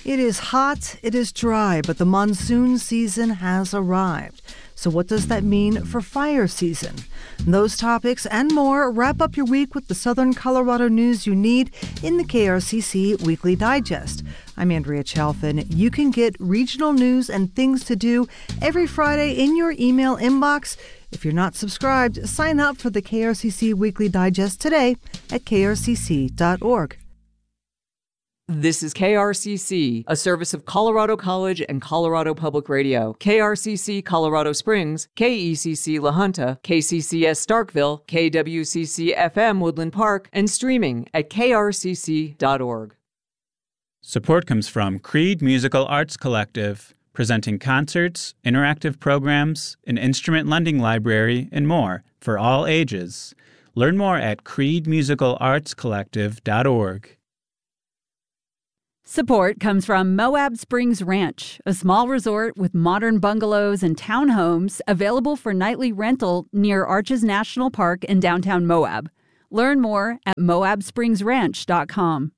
It is hot, it is dry, but the monsoon season has arrived. So what does that mean for fire season? Those topics and more wrap up your week with the Southern Colorado news you need in the KRCC Weekly Digest. I'm Andrea Chalfin. You can get regional news and things to do every Friday in your email inbox. If you're not subscribed, sign up for the KRCC Weekly Digest today at krcc.org. This is KRCC, a service of Colorado College and Colorado Public Radio. KRCC Colorado Springs, KECC La Junta, KCCS Starkville, KWCC FM Woodland Park, and streaming at krcc.org. Support comes from Creed Musical Arts Collective, presenting concerts, interactive programs, an instrument lending library, and more for all ages. Learn more at creedmusicalartscollective.org. Support comes from Moab Springs Ranch, a small resort with modern bungalows and townhomes available for nightly rental near Arches National Park in downtown Moab. Learn more at moabspringsranch.com.